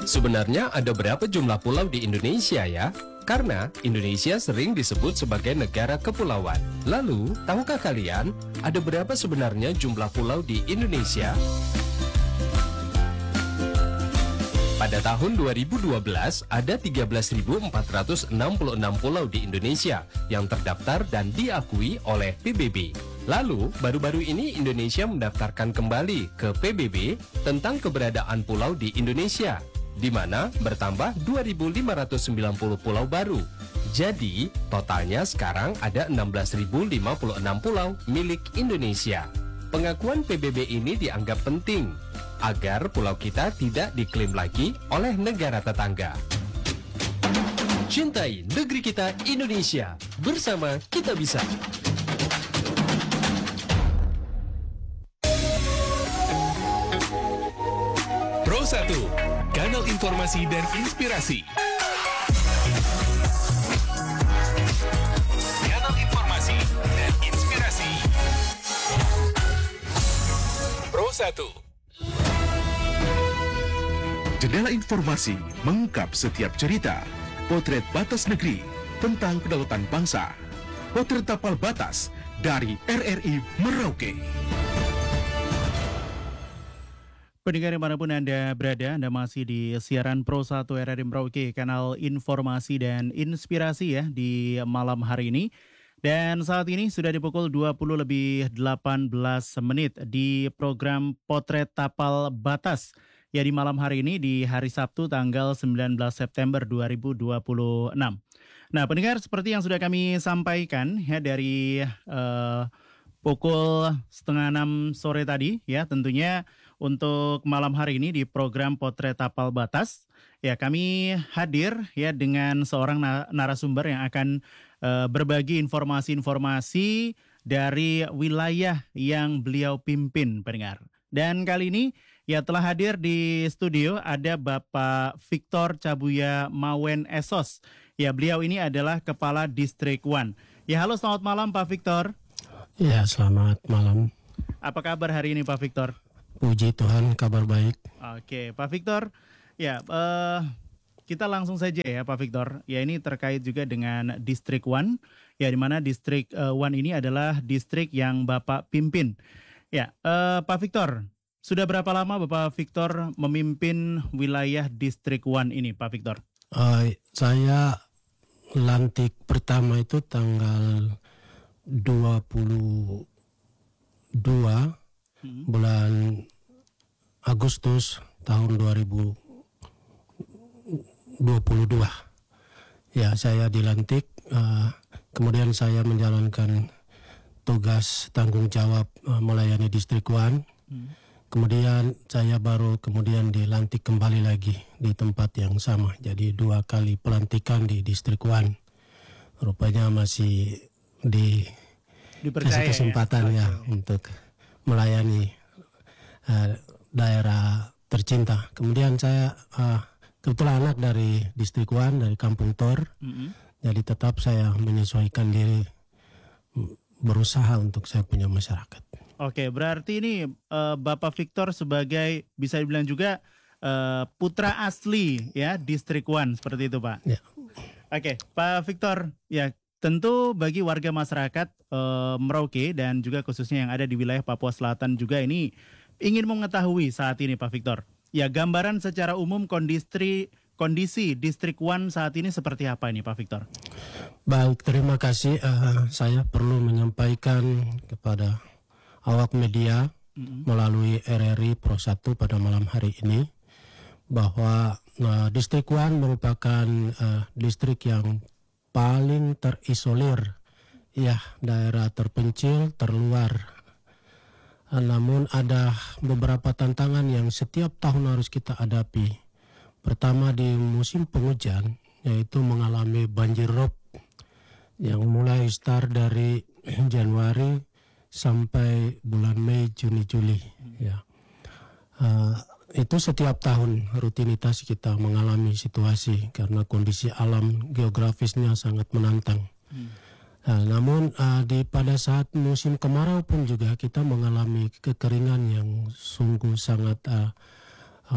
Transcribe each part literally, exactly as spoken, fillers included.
Sebenarnya ada berapa jumlah pulau di Indonesia ya? Karena Indonesia sering disebut sebagai negara kepulauan. Lalu, tahukah kalian ada berapa sebenarnya jumlah pulau di Indonesia? Pada tahun dua ribu dua belas, ada tiga belas ribu empat ratus enam puluh enam pulau di Indonesia yang terdaftar dan diakui oleh P B B. Lalu, baru-baru ini Indonesia mendaftarkan kembali ke P B B tentang keberadaan pulau di Indonesia, di mana bertambah dua ribu lima ratus sembilan puluh pulau baru. Jadi, totalnya sekarang ada enam belas ribu lima puluh enam pulau milik Indonesia. Pengakuan P B B ini dianggap penting agar pulau kita tidak diklaim lagi oleh negara tetangga. Cintai negeri kita Indonesia. Bersama kita bisa. Pro satu, kanal informasi dan inspirasi. Kanal informasi dan inspirasi. Pro satu. Jendela Informasi mengungkap setiap cerita, potret batas negeri tentang kedaulatan bangsa, potret tapal batas dari R R I Merauke. Pendengar dimanapun Anda berada, Anda masih di siaran Pro satu R R I Merauke, kanal informasi dan inspirasi ya di malam hari ini. Dan saat ini sudah di pukul dua puluh lebih delapan belas menit di program Potret Tapal Batas. Ya di malam hari ini di hari Sabtu tanggal sembilan belas September dua ribu dua puluh enam. Nah pendengar, seperti yang sudah kami sampaikan ya dari uh, pukul setengah enam sore tadi ya, tentunya untuk malam hari ini di program Potret Tapal Batas ya kami hadir ya dengan seorang narasumber yang akan uh, berbagi informasi-informasi dari wilayah yang beliau pimpin, pendengar. Dan kali ini ya telah hadir di studio ada Bapak Victor Cabuya Mawen Esos. Ya beliau ini adalah Kepala Distrik One. Ya halo, selamat malam Pak Victor. Ya selamat malam. Apa kabar hari ini Pak Victor? Puji Tuhan, kabar baik. Oke Pak Victor, ya uh, kita langsung saja ya Pak Victor. Ya ini terkait juga dengan Distrik One. Ya di mana Distrik uh, One ini adalah distrik yang Bapak pimpin. Ya uh, Pak Victor, sudah berapa lama Bapak Victor memimpin wilayah Distrik One ini Pak Victor? Uh, saya lantik pertama itu tanggal dua puluh dua hmm. bulan Agustus tahun dua ribu dua puluh dua. Ya saya dilantik, uh, kemudian saya menjalankan tugas tanggung jawab uh, melayani Distrik One. Hmm. Kemudian saya baru kemudian dilantik kembali lagi di tempat yang sama. Jadi dua kali pelantikan di Distrik One. Rupanya masih di kasih kesempatan ya, ya untuk melayani uh, daerah tercinta. Kemudian saya uh, kebetulan anak dari Distrik One, dari Kampung Tor. Mm-hmm. Jadi tetap saya menyesuaikan diri, berusaha untuk saya punya masyarakat. Oke, berarti ini uh, Bapak Victor sebagai bisa dibilang juga uh, putra asli ya Distrik One, seperti itu Pak. Ya. Oke, Pak Victor, ya tentu bagi warga masyarakat uh, Merauke dan juga khususnya yang ada di wilayah Papua Selatan juga ini ingin mengetahui saat ini Pak Victor. Ya gambaran secara umum kondisi kondisi Distrik One saat ini seperti apa ini Pak Victor? Baik, terima kasih. Uh, saya perlu menyampaikan kepada awak media mm-hmm. melalui R R I Pro satu pada malam hari ini bahwa uh, Distrik One merupakan uh, distrik yang paling terisolir, ya daerah terpencil, terluar. Uh, namun ada beberapa tantangan yang setiap tahun harus kita hadapi. Pertama di musim penghujan, yaitu mengalami banjir rob yang mulai start dari Januari sampai bulan Mei, Juni, Juli. Ya, uh, itu setiap tahun rutinitas kita mengalami situasi karena kondisi alam geografisnya sangat menantang. Hmm. Nah, namun uh, di pada saat musim kemarau pun juga kita mengalami kekeringan yang sungguh sangat uh, uh,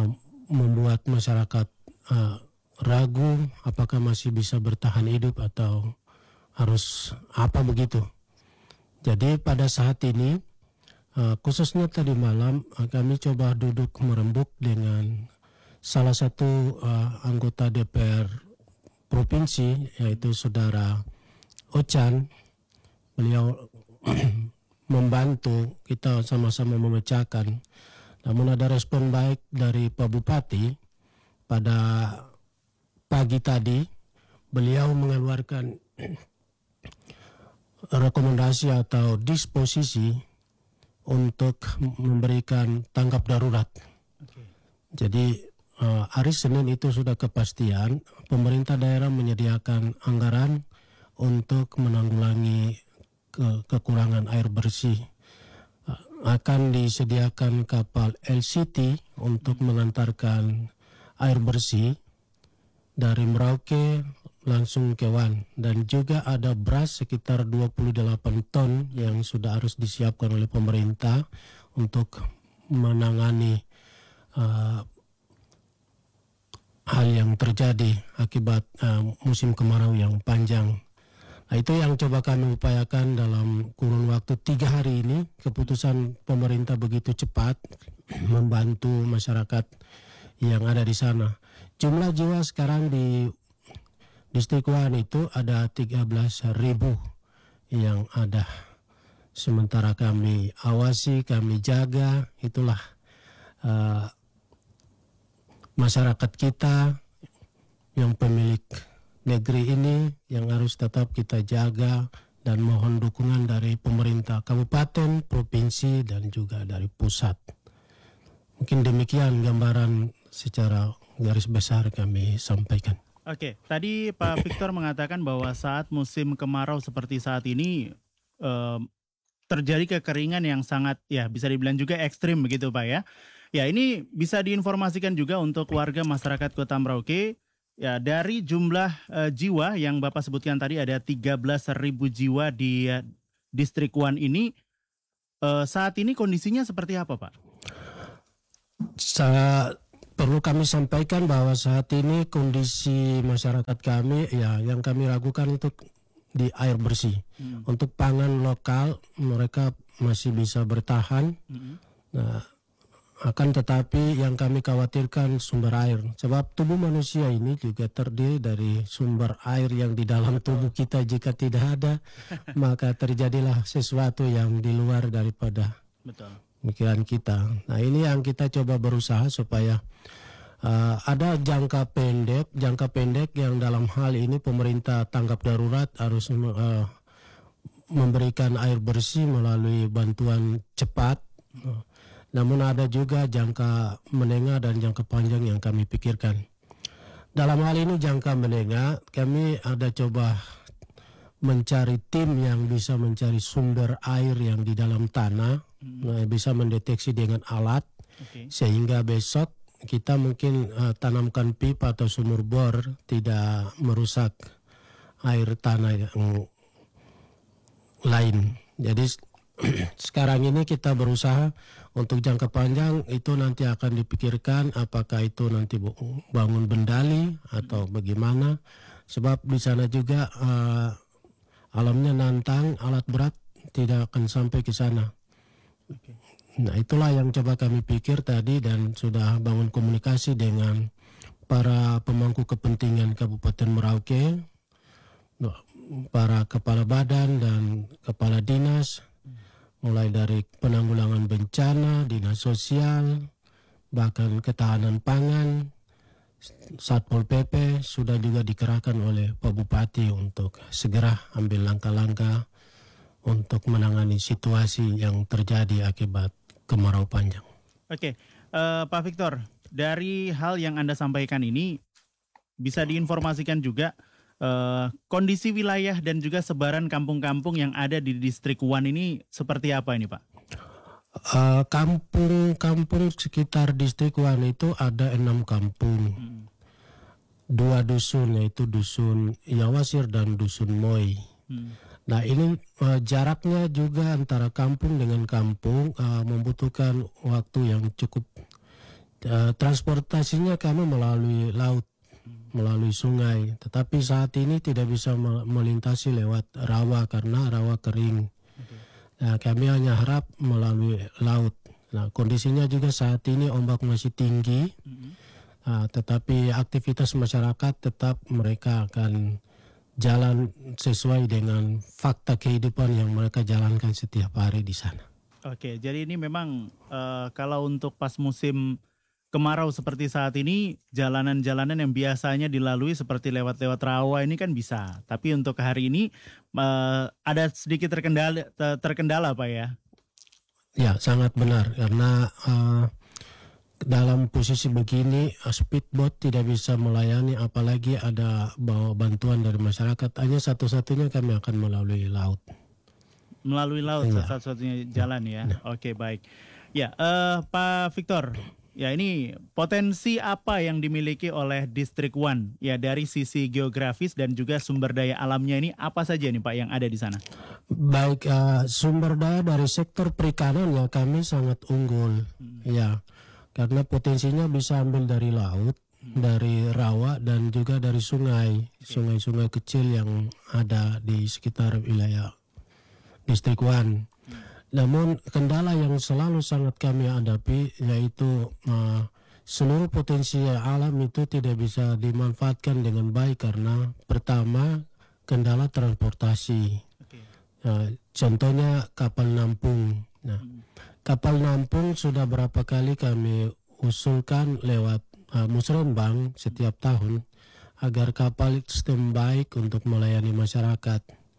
membuat masyarakat uh, ragu apakah masih bisa bertahan hidup atau harus apa begitu. Jadi pada saat ini uh, khususnya tadi malam uh, kami coba duduk merembuk dengan salah satu uh, anggota D P R provinsi, yaitu saudara Ochan. Beliau membantu kita sama-sama memecahkan. Namun ada respon baik dari Pak Bupati. Pada pagi tadi beliau mengeluarkan rekomendasi atau disposisi untuk memberikan tanggap darurat. Okay. Jadi uh, hari Senin itu sudah kepastian pemerintah daerah menyediakan anggaran untuk menanggulangi ke kekurangan air bersih. Uh, akan disediakan kapal L C T untuk mengantarkan air bersih dari Merauke langsung ke Wan, dan juga ada beras sekitar dua puluh delapan ton yang sudah harus disiapkan oleh pemerintah untuk menangani uh, hal yang terjadi akibat uh, musim kemarau yang panjang. Nah, itu yang coba kami upayakan dalam kurun waktu tiga hari ini. Keputusan pemerintah begitu cepat membantu masyarakat yang ada di sana. Jumlah jiwa sekarang di Distrik Wan itu ada tiga belas ribu yang ada. Sementara kami awasi, kami jaga, itulah uh, masyarakat kita yang pemilik negeri ini yang harus tetap kita jaga dan mohon dukungan dari pemerintah kabupaten, provinsi, dan juga dari pusat. Mungkin demikian gambaran secara garis besar kami sampaikan. Oke, tadi Pak Victor mengatakan bahwa saat musim kemarau seperti saat ini eh, terjadi kekeringan yang sangat, ya bisa dibilang juga ekstrim begitu Pak ya. Ya, ini bisa diinformasikan juga untuk warga masyarakat Kota Merauke. Ya, dari jumlah eh, jiwa yang Bapak sebutkan tadi ada tiga belas ribu jiwa di eh, Distrik Wan ini. Eh, saat ini kondisinya seperti apa Pak? Saat Perlu kami sampaikan bahwa saat ini kondisi masyarakat kami, ya yang kami ragukan untuk di air bersih. Hmm. Untuk pangan lokal mereka masih bisa bertahan. Hmm. Nah, akan tetapi yang kami khawatirkan sumber air. Sebab tubuh manusia ini juga terdiri dari sumber air yang di dalam tubuh kita. Jika tidak ada, maka terjadilah sesuatu yang di luar daripada Betul. pikiran kita. Nah, ini yang kita coba berusaha supaya uh, ada jangka pendek, jangka pendek yang dalam hal ini pemerintah tanggap darurat harus uh, memberikan air bersih melalui bantuan cepat. Uh, namun ada juga jangka menengah dan jangka panjang yang kami pikirkan. Dalam hal ini jangka menengah, kami ada coba mencari tim yang bisa mencari sumber air yang di dalam tanah, hmm. bisa mendeteksi dengan alat, okay. sehingga besok kita mungkin uh, tanamkan pipa atau sumur bor tidak merusak air tanah yang lain. Jadi sekarang ini kita berusaha untuk jangka panjang itu nanti akan dipikirkan apakah itu nanti bangun bendali atau bagaimana, sebab di sana juga uh, alamnya nantang, alat berat tidak akan sampai ke sana. Okay. Nah, itulah yang coba kami pikir tadi dan sudah bangun komunikasi dengan para pemangku kepentingan Kabupaten Merauke, para kepala badan dan kepala dinas, mulai dari penanggulangan bencana, dinas sosial, bahkan ketahanan pangan, Satpol P P sudah juga dikerahkan oleh Pak Bupati untuk segera ambil langkah-langkah untuk menangani situasi yang terjadi akibat kemarau panjang. Oke, uh, Pak Victor, dari hal yang Anda sampaikan ini bisa diinformasikan juga uh, kondisi wilayah dan juga sebaran kampung-kampung yang ada di Distrik Wan ini seperti apa ini Pak? Uh, kampung-kampung sekitar Distrik Wan itu ada enam kampung, hmm. dua dusun, yaitu dusun Yawasir dan dusun Moi. Hmm. Nah, ini uh, jaraknya juga antara kampung dengan kampung uh, membutuhkan waktu yang cukup Uh, transportasinya kami melalui laut, melalui sungai. Tetapi saat ini tidak bisa melintasi lewat rawa karena rawa kering. Okay. Nah, kami hanya harap melalui laut. Nah, kondisinya juga saat ini ombak masih tinggi, mm-hmm. uh, tetapi aktivitas masyarakat tetap mereka akan jalan sesuai dengan fakta kehidupan yang mereka jalankan setiap hari di sana. Oke, jadi ini memang uh, kalau untuk pas musim kemarau seperti saat ini, jalanan-jalanan yang biasanya dilalui seperti lewat-lewat rawa ini kan bisa. Tapi untuk hari ini uh, ada sedikit terkendala, terkendala Pak ya? Ya, sangat benar. Karena uh, dalam posisi begini, speedboat tidak bisa melayani, apalagi ada bawa bantuan dari masyarakat. Hanya satu-satunya kami akan melalui laut. Melalui laut, ya. Satu-satunya jalan ya? ya. Oke, baik. Ya, uh, Pak Victor, ya ini potensi apa yang dimiliki oleh Distrik One? Ya, dari sisi geografis dan juga sumber daya alamnya ini apa saja nih Pak yang ada di sana? Baik, uh, sumber daya dari sektor perikanan ya kami sangat unggul, hmm. ya, karena potensinya bisa ambil dari laut, hmm. dari rawa dan juga dari sungai, okay. sungai-sungai kecil yang ada di sekitar wilayah Distrik One. Hmm. Namun kendala yang selalu sangat kami hadapi yaitu uh, seluruh potensi alam itu tidak bisa dimanfaatkan dengan baik karena pertama kendala transportasi. Nah, contohnya kapal nampung. Nah, kapal nampung sudah berapa kali kami usulkan lewat uh, musrenbang setiap tahun agar kapal itu standby untuk melayani masyarakat.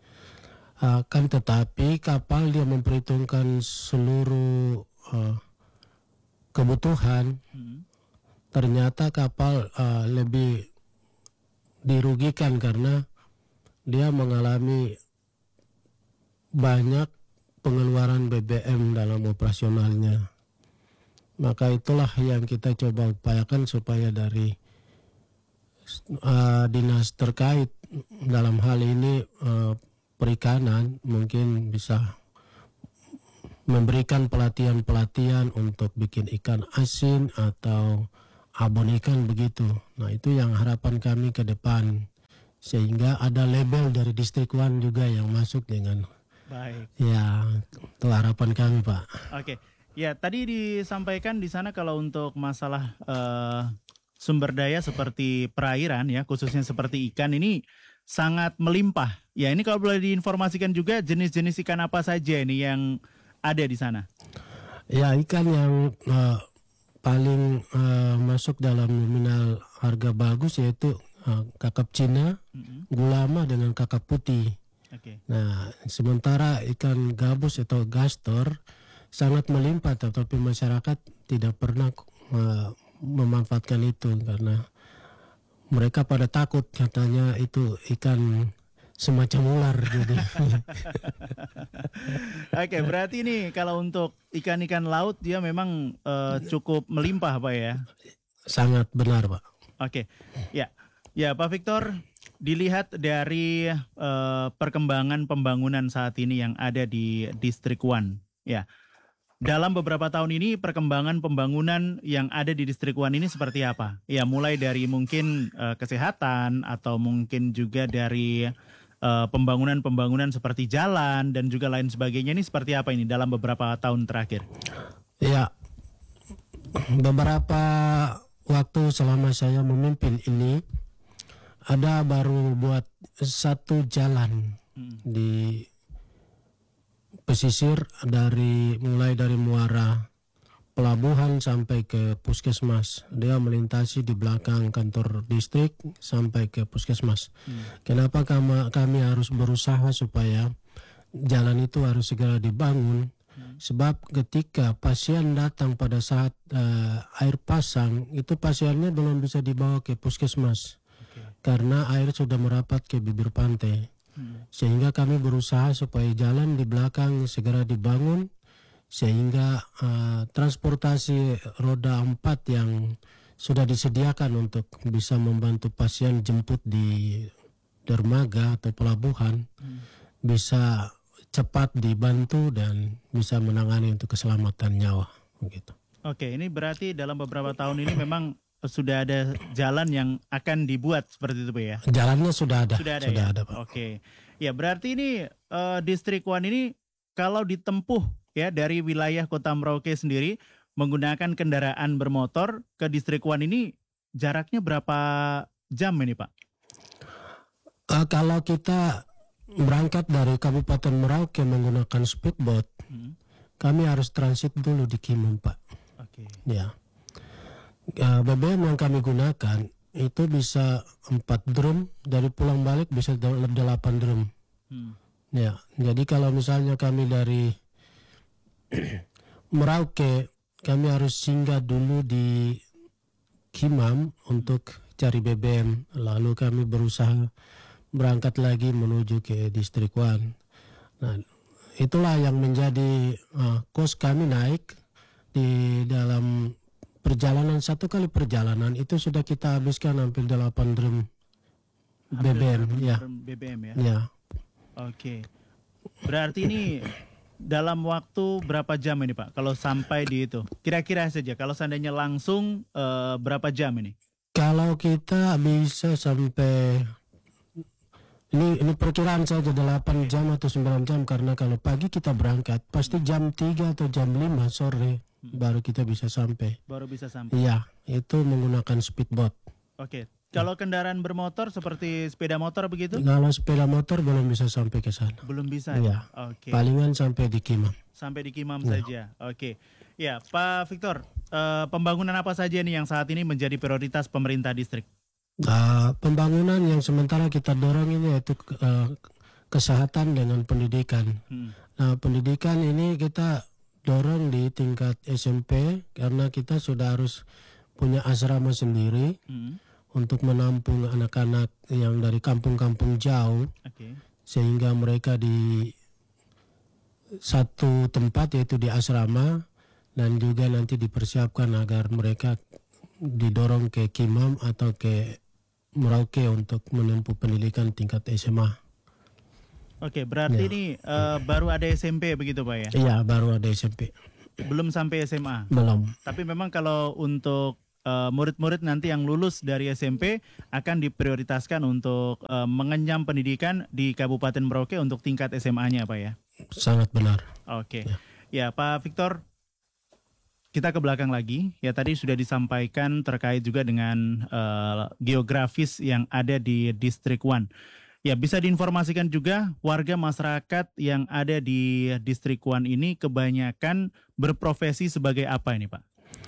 Uh, kan tetapi kapal dia memperhitungkan seluruh uh, kebutuhan. Hmm. Ternyata kapal uh, lebih dirugikan karena dia mengalami banyak pengeluaran B B M dalam operasionalnya. Maka itulah yang kita coba upayakan supaya dari uh, dinas terkait dalam hal ini uh, perikanan mungkin bisa memberikan pelatihan-pelatihan untuk bikin ikan asin atau abon ikan begitu. Nah, itu yang harapan kami ke depan. Sehingga ada label dari Distrik One juga yang masuk dengan baik. Ya, itu harapan kami, Pak. Oke. Ya, tadi disampaikan di sana kalau untuk masalah uh, sumber daya seperti perairan ya, khususnya seperti ikan ini sangat melimpah. Ya, ini kalau boleh diinformasikan juga jenis-jenis ikan apa saja ini yang ada di sana? Ya, ikan yang uh, paling uh, masuk dalam nominal harga bagus yaitu uh, kakap Cina, mm-hmm. gulama dengan kakap putih. Okay. Nah, sementara ikan gabus atau gastor sangat melimpah, tetapi masyarakat tidak pernah uh, memanfaatkan itu karena mereka pada takut katanya itu ikan semacam ular gitu. Oke, berarti nih kalau untuk ikan-ikan laut dia memang uh, cukup melimpah Pak ya? Sangat benar Pak. Oke, ya, ya Pak Victor. Dilihat dari uh, perkembangan pembangunan saat ini yang ada di Distrik One, ya. Dalam beberapa tahun ini perkembangan pembangunan yang ada di Distrik One ini seperti apa? Ya, mulai dari mungkin uh, kesehatan atau mungkin juga dari uh, pembangunan-pembangunan seperti jalan dan juga lain sebagainya ini seperti apa ini dalam beberapa tahun terakhir? Ya, beberapa waktu selama saya memimpin ini ada baru buat satu jalan hmm. di pesisir dari mulai dari muara pelabuhan sampai ke puskesmas. Dia melintasi di belakang kantor distrik sampai ke puskesmas. Hmm. Kenapa kami, kami harus berusaha supaya jalan itu harus segera dibangun? Hmm. Sebab ketika pasien datang pada saat uh, air pasang, itu pasiennya belum bisa dibawa ke puskesmas. Karena air sudah merapat ke bibir pantai. Hmm. Sehingga kami berusaha supaya jalan di belakang segera dibangun. Sehingga uh, transportasi roda empat yang sudah disediakan untuk bisa membantu pasien jemput di dermaga atau pelabuhan. Hmm. Bisa cepat dibantu dan bisa menangani untuk keselamatan nyawa. Begitu. Oke, ini berarti dalam beberapa tahun ini memang sudah ada jalan yang akan dibuat seperti itu Pak ya? Jalannya sudah ada. Sudah ada sudah ya? ada, Pak. Oke. Ya berarti ini eh, Distrik One ini kalau ditempuh ya dari wilayah Kota Merauke sendiri menggunakan kendaraan bermotor ke Distrik One ini jaraknya berapa jam ini Pak? Uh, kalau kita berangkat dari Kabupaten Merauke menggunakan speedboat, Hmm. kami harus transit dulu di Kimam, Pak. Oke. Ya. Uh, B B M yang kami gunakan itu bisa empat drum, dari pulang balik bisa delapan drum. Hmm. Ya, jadi kalau misalnya kami dari Merauke, kami harus singgah dulu di Kimam untuk cari B B M, lalu kami berusaha berangkat lagi menuju ke Distrik One. Nah, itulah yang menjadi uh, kos kami naik di dalam perjalanan, satu kali perjalanan itu sudah kita habiskan hampir delapan drum B B M. Ya, B B M ya. ya. Oke. Berarti ini dalam waktu berapa jam ini Pak? Kalau sampai di itu, kira-kira saja. Kalau seandainya langsung eh, berapa jam ini? Kalau kita bisa sampai ini ini perkiraan saja delapan jam atau sembilan jam, karena kalau pagi kita berangkat pasti jam tiga atau jam lima sore baru kita bisa sampai. Baru bisa sampai. Iya, itu menggunakan speedboat. Oke. Kalau kendaraan bermotor seperti sepeda motor begitu? Kalau sepeda motor belum bisa sampai ke sana. Belum bisa. Iya. Oke. Palingan sampai di Kimam. Sampai di Kimam Ya. saja. Oke. Ya, Pak Victor, eh, pembangunan apa saja nih yang saat ini menjadi prioritas pemerintah distrik? Nah, pembangunan yang sementara kita dorong ini yaitu uh, kesehatan dengan pendidikan. Hmm. Nah, pendidikan ini kita dorong di tingkat S M P karena kita sudah harus punya asrama sendiri Hmm. untuk menampung anak-anak yang dari kampung-kampung jauh, Oke. sehingga mereka di satu tempat yaitu di asrama, dan juga nanti dipersiapkan agar mereka didorong ke Kimam atau ke Merauke untuk menempuh pendidikan tingkat S M A. Oke, berarti Ya. ini eh, baru ada S M P begitu Pak ya? Iya, baru ada S M P. Belum sampai S M A. Belum. Tapi memang kalau untuk eh, murid-murid nanti yang lulus dari S M P akan diprioritaskan untuk eh, mengenyam pendidikan di Kabupaten Merauke untuk tingkat S M A-nya Pak ya? Sangat benar. Oke. Ya, Pak Victor, kita ke belakang lagi. Ya, tadi sudah disampaikan terkait juga dengan eh, geografis yang ada di Distrik One. Ya, bisa diinformasikan juga warga masyarakat yang ada di Distrik One ini kebanyakan berprofesi sebagai apa ini, Pak?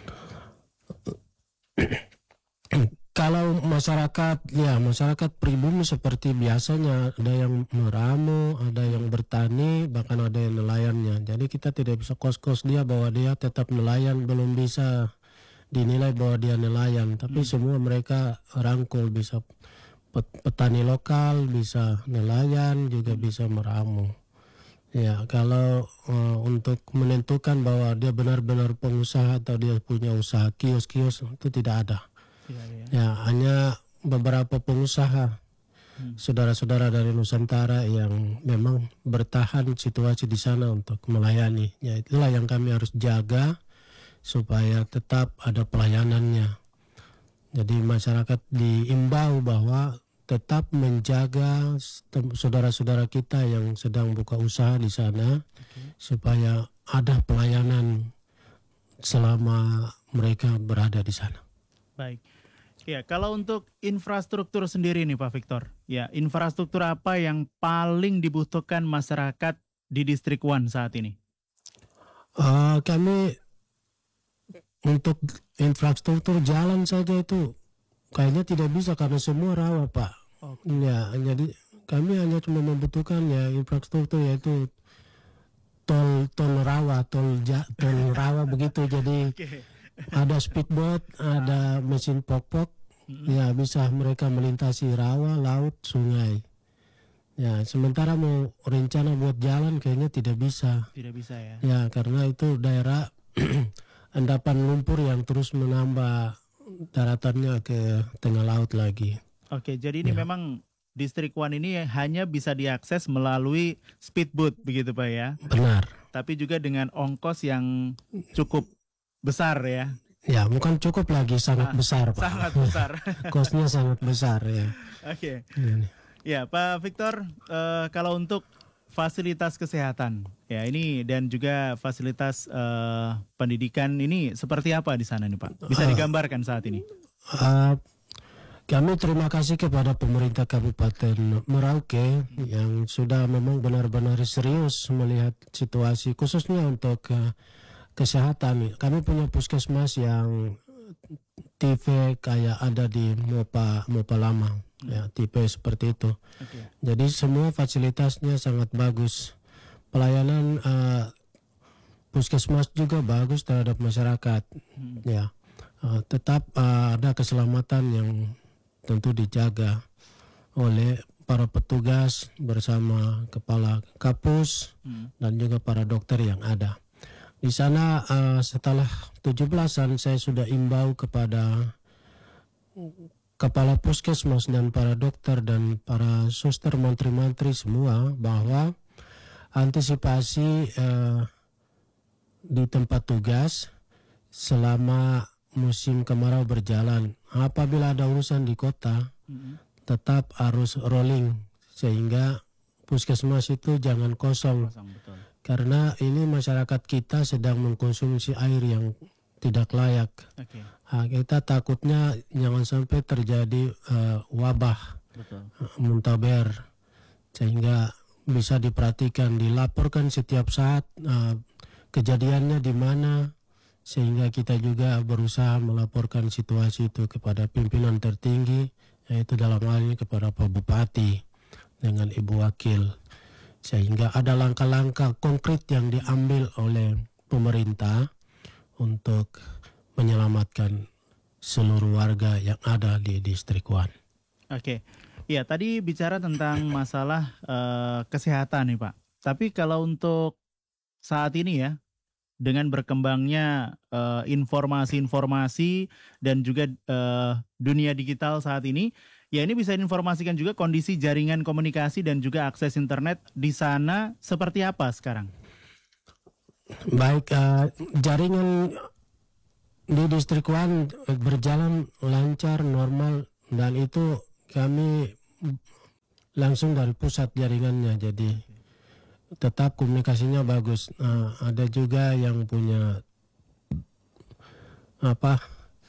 Kalau masyarakat, ya masyarakat pribumi seperti biasanya, ada yang meramu, ada yang bertani, bahkan ada yang nelayannya. Jadi kita tidak bisa kos-kos dia bahwa dia tetap nelayan, belum bisa dinilai bahwa dia nelayan. Tapi hmm. semua mereka rangkul, bisa petani lokal, bisa nelayan, juga bisa meramu. Ya, kalau uh, untuk menentukan bahwa dia benar-benar pengusaha atau dia punya usaha kios-kios, itu tidak ada. Ya, ya. Ya, hanya beberapa pengusaha, hmm. saudara-saudara dari Nusantara yang memang bertahan situasi di sana untuk melayani. Ya, itulah yang kami harus jaga supaya tetap ada pelayanannya. Jadi masyarakat diimbau bahwa tetap menjaga saudara-saudara kita yang sedang buka usaha di sana, okay. supaya ada pelayanan selama mereka berada di sana. Baik. Ya, kalau untuk infrastruktur sendiri nih Pak Victor, ya infrastruktur apa yang paling dibutuhkan masyarakat di Distrik One saat ini? Uh, kami untuk infrastruktur jalan saja itu kayaknya tidak bisa karena semua rawa Pak. Okay. Ya, jadi kami hanya cuma membutuhkan ya infrastruktur yaitu tol tol rawa, tol ja, tol rawa begitu. Jadi okay. ada speedboat, ada mesin pok-pok. Ya, bisa mereka melintasi rawa, laut, sungai. Ya, sementara mau rencana buat jalan kayaknya tidak bisa. Tidak bisa ya. Ya, karena itu daerah endapan lumpur yang terus menambah daratannya ke tengah laut lagi. Oke, jadi ini ya. Memang Distrik One ini hanya bisa diakses melalui speedboat begitu Pak ya? Benar. Tapi juga dengan ongkos yang cukup besar ya. Ya, bukan cukup lagi, sangat Ah, besar, Pak. sangat besar. Kosnya sangat besar ya. Oke. Ini. Ya, Pak Victor, eh, kalau untuk fasilitas kesehatan, ya ini dan juga fasilitas eh, pendidikan ini seperti apa di sana nih Pak? Bisa Ah. digambarkan saat ini? Uh, kami terima kasih kepada pemerintah Kabupaten Merauke yang sudah memang benar-benar serius melihat situasi khususnya untuk uh, kesehatan. Kami punya puskesmas yang tipe kayak ada di Mopa Mopa Lama, ya tipe seperti itu. Oke. Jadi semua fasilitasnya sangat bagus. Pelayanan uh, puskesmas juga bagus terhadap masyarakat. Ya, uh, tetap uh, ada keselamatan yang tentu dijaga oleh para petugas bersama kepala kapus dan juga para dokter yang ada. Di sana uh, setelah tujuh belasan saya sudah imbau kepada kepala puskesmas dan para dokter dan para suster mantri-mantri semua bahwa antisipasi uh, di tempat tugas selama musim kemarau berjalan. Apabila ada urusan di kota, tetap harus rolling sehingga puskesmas itu jangan kosong. Kosong, betul. Karena ini masyarakat kita sedang mengkonsumsi air yang tidak layak. Oke. Nah, kita takutnya jangan sampai terjadi uh, wabah Betul. uh, muntaber, sehingga bisa diperhatikan, dilaporkan setiap saat uh, kejadiannya di mana, sehingga kita juga berusaha melaporkan situasi itu kepada pimpinan tertinggi, yaitu dalam hal ini kepada Pak Bupati dengan Ibu Wakil. Sehingga ada langkah-langkah konkret yang diambil oleh pemerintah untuk menyelamatkan seluruh warga yang ada di Distrik One. Oke. Ya, tadi bicara tentang masalah eh, kesehatan nih Pak. Tapi kalau untuk saat ini ya, dengan berkembangnya eh, informasi-informasi dan juga eh, dunia digital saat ini, ya ini bisa diinformasikan juga kondisi jaringan komunikasi dan juga akses internet di sana seperti apa sekarang? Baik, uh, jaringan di Distrik One berjalan lancar, normal, dan itu kami langsung dari pusat jaringannya, jadi tetap komunikasinya bagus. Uh, ada juga yang punya apa?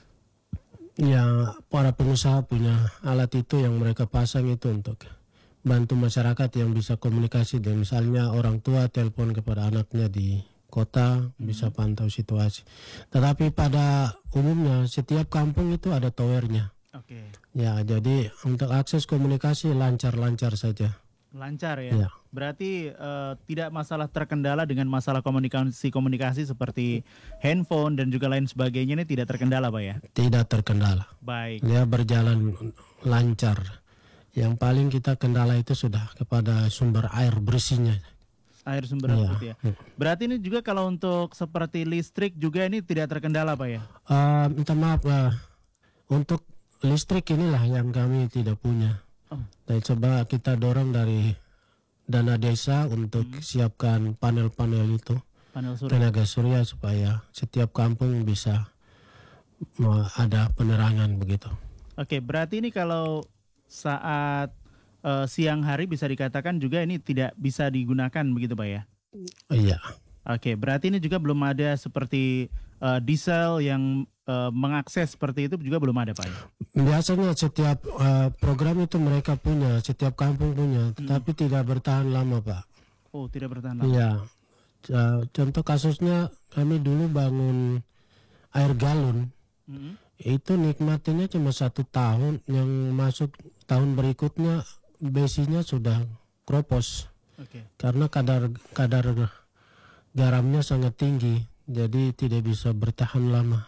Ya, para pengusaha punya alat itu yang mereka pasang itu untuk bantu masyarakat yang bisa komunikasi. Dan misalnya orang tua telepon kepada anaknya di kota bisa pantau situasi. Tetapi pada umumnya setiap kampung itu ada towernya. Oke. Ya, jadi untuk akses komunikasi lancar-lancar saja. Lancar ya. Ya. Berarti eh, tidak masalah terkendala dengan masalah komunikasi-komunikasi seperti handphone dan juga lain sebagainya ini tidak terkendala Pak ya? Tidak terkendala. Baik. Dia berjalan lancar. Yang paling kita kendala itu sudah kepada sumber air bersihnya. Air sumber Iya. gitu ya. Berarti ini juga kalau untuk seperti listrik juga ini tidak terkendala Pak ya? Uh, minta maaf, uh, untuk listrik inilah yang kami tidak punya. Oh. Dan coba kita dorong dari dana desa untuk Hmm. siapkan panel-panel itu, Panel surya. tenaga surya, supaya setiap kampung bisa uh, ada penerangan begitu. Oke, berarti ini kalau saat eh, siang hari bisa dikatakan juga ini tidak bisa digunakan begitu Pak ya? Iya. Oke, berarti ini juga belum ada seperti eh, diesel yang eh, mengakses seperti itu juga belum ada Pak ya? Biasanya setiap uh, program itu mereka punya, setiap kampung punya, tetapi tidak bertahan lama, Pak. Oh, tidak bertahan lama. Iya. Uh, contoh kasusnya kami dulu bangun air galon. Mm-hmm. Itu nikmatinya cuma satu tahun, yang masuk tahun berikutnya besinya sudah kropos. Oke. Karena kadar kadar garamnya sangat tinggi, jadi tidak bisa bertahan lama.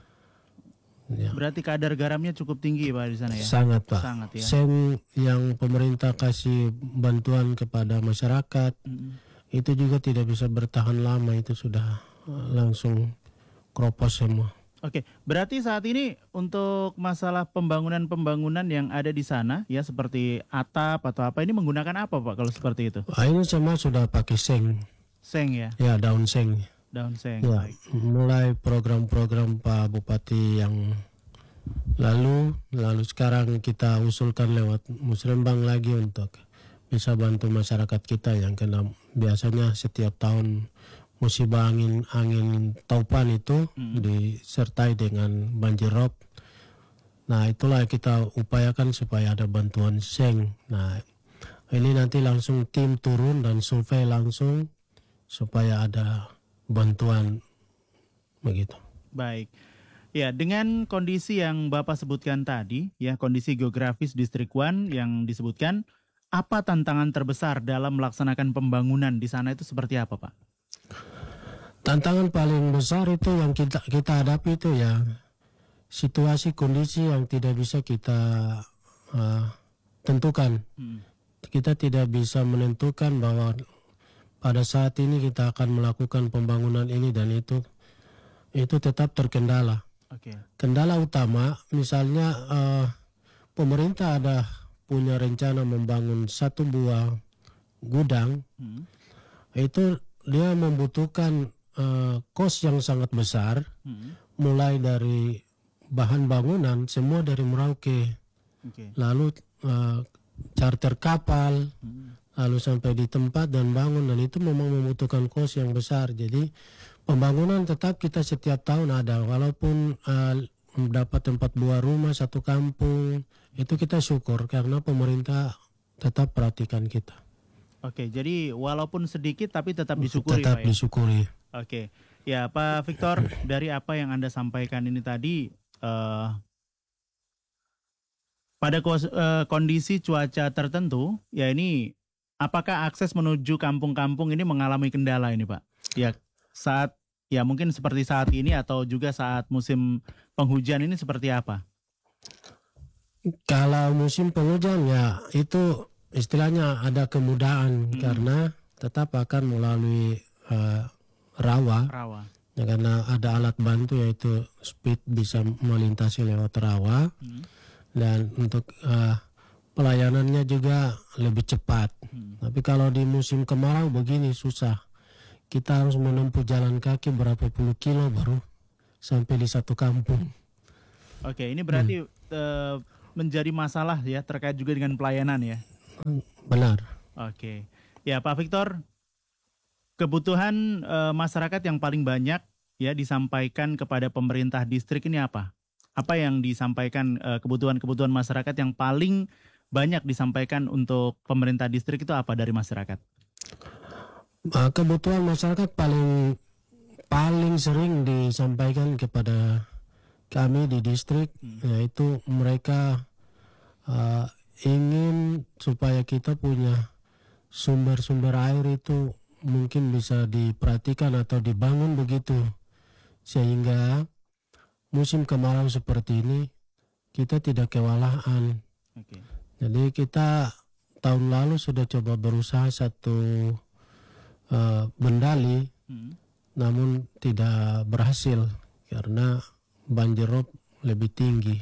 Ya. Berarti kadar garamnya cukup tinggi Pak di sana ya? Sangat, Pak. Sangat ya. Seng yang pemerintah kasih bantuan kepada masyarakat Mm-mm. itu juga tidak bisa bertahan lama, itu sudah uh, langsung kropos semua. Oke, berarti saat ini untuk masalah pembangunan-pembangunan yang ada di sana ya seperti atap atau apa ini menggunakan apa Pak kalau seperti itu? Ah, ini semua sudah pakai seng, Seng ya? ya daun seng. Daun seng. Ya, Baik. mulai program-program Pak Bupati yang lalu, lalu sekarang kita usulkan lewat Musrembang lagi untuk bisa bantu masyarakat kita yang kena biasanya setiap tahun musibah angin angin taupan itu hmm. disertai dengan banjir rob. Nah, itulah kita upayakan supaya ada bantuan seng. Nah, ini nanti langsung tim turun dan survei langsung supaya ada bantuan begitu. Baik. Ya, dengan kondisi yang Bapak sebutkan tadi, ya kondisi geografis Distrik One yang disebutkan, apa tantangan terbesar dalam melaksanakan pembangunan di sana itu seperti apa, Pak? Tantangan paling besar itu yang kita kita hadapi itu ya situasi kondisi yang tidak bisa kita uh, tentukan. Hmm. Kita tidak bisa menentukan bahwa pada saat ini kita akan melakukan pembangunan ini dan itu itu tetap terkendala. Okay. Kendala utama misalnya uh, pemerintah ada punya rencana membangun satu buah gudang, hmm. itu dia membutuhkan uh, kos yang sangat besar, hmm. mulai dari bahan bangunan semua dari Merauke, okay. lalu uh, charter kapal, hmm. lalu sampai di tempat dan bangun, dan itu memang membutuhkan kos yang besar. Jadi pembangunan tetap kita setiap tahun ada, walaupun uh, dapat tempat buah rumah satu kampung, itu kita syukur karena pemerintah tetap perhatikan kita. Oke, jadi walaupun sedikit tapi tetap disyukuri, tetap Pak, ya? disyukuri. Oke, ya Pak Victor, dari apa yang Anda sampaikan ini tadi, uh, pada kos, uh, kondisi cuaca tertentu, ya ini apakah akses menuju kampung-kampung ini mengalami kendala ini, Pak? Ya saat, ya mungkin seperti saat ini atau juga saat musim penghujan ini seperti apa? Kalau musim penghujan ya itu istilahnya ada kemudahan, hmm. karena tetap akan melalui uh, rawa, rawa. Ya, karena ada alat bantu yaitu speed bisa melintasi lewat rawa, hmm. dan untuk uh, pelayanannya juga lebih cepat. Hmm. Tapi kalau di musim kemarau begini susah, kita harus menempuh jalan kaki berapa puluh kilo baru sampai di satu kampung. Oke, ini berarti hmm. uh, menjadi masalah ya terkait juga dengan pelayanan ya. Benar. Oke. Ya Pak Victor, kebutuhan e, masyarakat yang paling banyak ya disampaikan kepada pemerintah distrik ini apa? Apa yang disampaikan e, kebutuhan-kebutuhan masyarakat yang paling banyak disampaikan untuk pemerintah distrik itu apa dari masyarakat? Kebutuhan masyarakat paling paling sering disampaikan kepada kami di distrik, hmm. yaitu mereka uh, ingin supaya kita punya sumber-sumber air itu mungkin bisa diperhatikan atau dibangun begitu, sehingga musim kemarau seperti ini kita tidak kewalahan. Okay. Jadi kita tahun lalu sudah coba berusaha satu uh, bendali, hmm. namun tidak berhasil karena banjir rob lebih tinggi.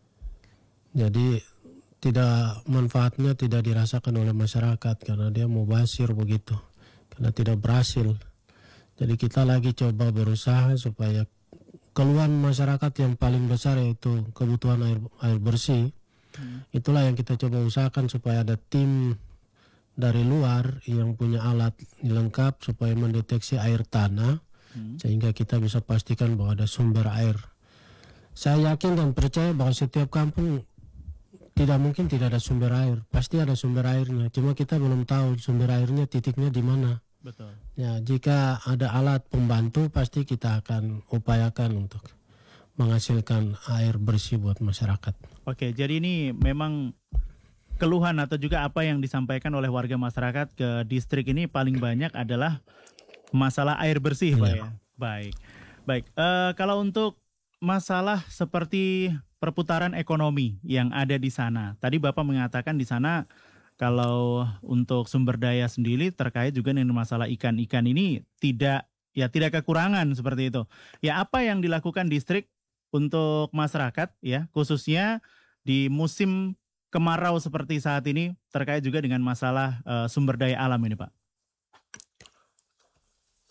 Jadi tidak manfaatnya tidak dirasakan oleh masyarakat karena dia mau basir begitu, karena tidak berhasil. Jadi kita lagi coba berusaha supaya keluhan masyarakat yang paling besar yaitu kebutuhan air air bersih. Hmm. Itulah yang kita coba usahakan supaya ada tim dari luar yang punya alat lengkap supaya mendeteksi air tanah, hmm. sehingga kita bisa pastikan bahwa ada sumber air. Saya yakin dan percaya bahwa setiap kampung tidak mungkin tidak ada sumber air, pasti ada sumber airnya. Cuma kita belum tahu sumber airnya titiknya di mana. Betul. Ya, jika ada alat pembantu pasti kita akan upayakan untuk menghasilkan air bersih buat masyarakat. Oke, jadi ini memang keluhan atau juga apa yang disampaikan oleh warga masyarakat ke distrik ini paling banyak adalah masalah air bersih, Pak ya. Baik, baik. Uh, kalau untuk masalah seperti perputaran ekonomi yang ada di sana. Tadi Bapak mengatakan di sana kalau untuk sumber daya sendiri terkait juga dengan masalah ikan-ikan ini tidak ya tidak kekurangan seperti itu. Ya apa yang dilakukan distrik untuk masyarakat ya khususnya di musim kemarau seperti saat ini terkait juga dengan masalah uh, sumber daya alam ini, Pak?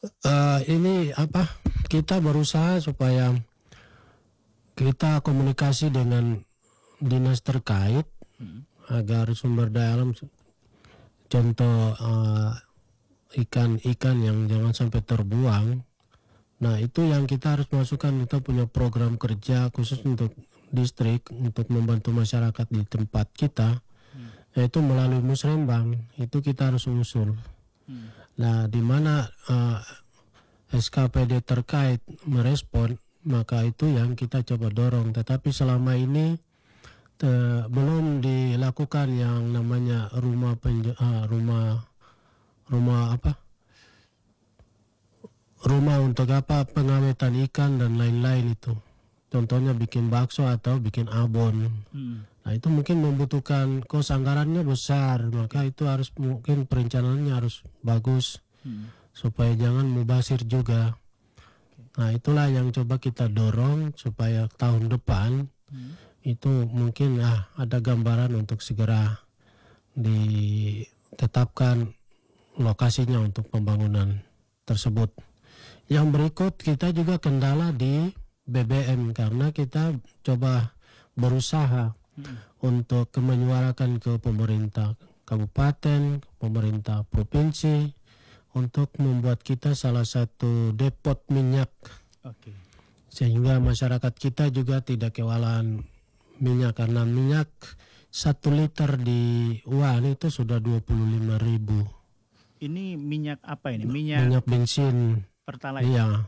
Eh, ini apa? Kita berusaha supaya kita komunikasi dengan dinas terkait hmm. agar sumber daya alam, contoh uh, ikan-ikan yang jangan sampai terbuang. Nah itu yang kita harus masukkan, kita punya program kerja khusus untuk distrik untuk membantu masyarakat di tempat kita, hmm. yaitu melalui musrembang. Itu kita harus usul. Hmm. Nah di mana uh, S K P D terkait merespon, maka itu yang kita coba dorong. Tetapi selama ini te, belum dilakukan yang namanya rumah penj- uh, rumah rumah apa? Rumah untuk apa? Pengawetan ikan dan lain-lain itu. Contohnya bikin bakso atau bikin abon. Hmm. Nah itu mungkin membutuhkan kos anggarannya besar, maka itu harus mungkin perencanaannya harus bagus hmm. supaya jangan mubazir juga. Nah itulah yang coba kita dorong supaya tahun depan hmm. itu mungkin ah, ada gambaran untuk segera ditetapkan lokasinya untuk pembangunan tersebut. Yang berikut kita juga kendala di B B M karena kita coba berusaha hmm. untuk menyuarakan ke pemerintah kabupaten, pemerintah provinsi untuk membuat kita salah satu depot minyak. Oke. Sehingga masyarakat kita juga tidak kewalahan minyak karena minyak satu liter di U A N itu sudah dua puluh lima ribu. Ini minyak apa ini? Minyak, minyak bensin. Pertalite. Iya.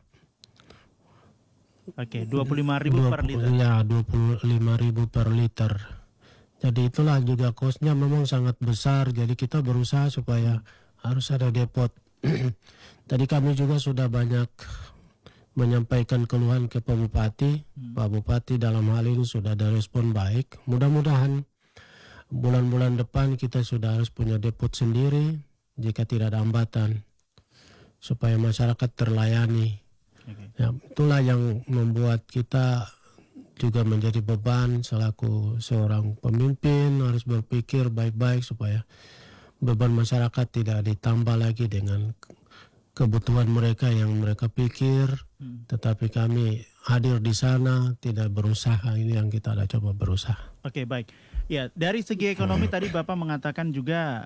Oke, dua puluh lima ribu per liter. Iya, dua puluh lima ribu per liter. Jadi itulah juga kosnya memang sangat besar. Jadi kita berusaha supaya harus ada depot. Tadi kami juga sudah banyak menyampaikan keluhan ke Pak Bupati. Hmm. Pak Bupati dalam hal ini sudah ada respon baik. Mudah-mudahan bulan-bulan depan kita sudah harus punya depot sendiri jika tidak ada hambatan supaya masyarakat terlayani. Okay. Ya, itulah yang membuat kita juga menjadi beban selaku seorang pemimpin, harus berpikir baik-baik supaya beban masyarakat tidak ditambah lagi dengan kebutuhan mereka yang mereka pikir, hmm. tetapi kami hadir di sana tidak berusaha. Ini yang kita ada coba berusaha. Oke, baik. Ya, dari segi ekonomi hmm. tadi Bapak mengatakan juga